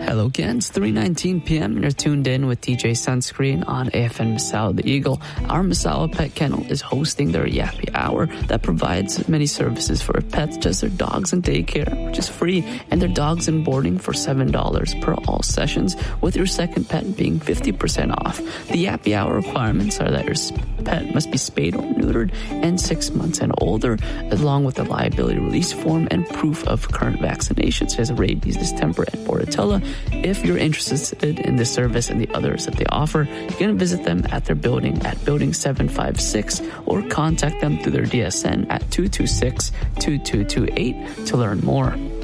Hello again, it's 3:19 p.m. and you're tuned in with DJ Sunscreen on AFN Masala the Eagle. Our Masala Pet Kennel is hosting their Yappy Hour that provides many services for pets, just their dogs and daycare, which is free, and their dogs and boarding for $7 per all sessions, with your second pet being 50% off. The Yappy Hour requirements are that your pet must be spayed or neutered and 6 months and older, along with a liability release form and proof of current vaccinations, such as rabies, distemper, and bordetella. If you're interested in this service and the others that they offer, you can visit them at their building at Building 756 or contact them through their DSN at 226-2228 to learn more.